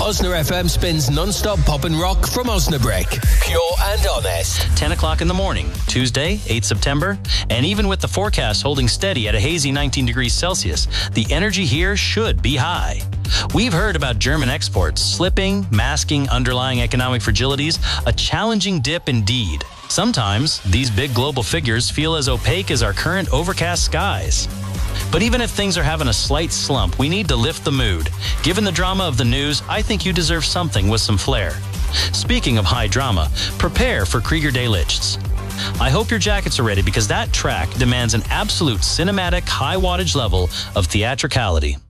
Osna FM spins non-stop pop and rock from Osnabrück. Pure and honest. 10 o'clock in the morning, Tuesday, 8 September. And even with the forecast holding steady at a hazy 19 degrees Celsius, the energy here should be high. We've heard about German exports slipping, masking underlying economic fragilities, a challenging dip indeed. Sometimes, these big global figures feel as opaque as our current overcast skies. But even if things are having a slight slump, we need to lift the mood. Given the drama of the news, I think you deserve something with some flair. Speaking of high drama, prepare for Krieger Day Lichts. I hope your jackets are ready because that track demands an absolute cinematic high wattage level of theatricality.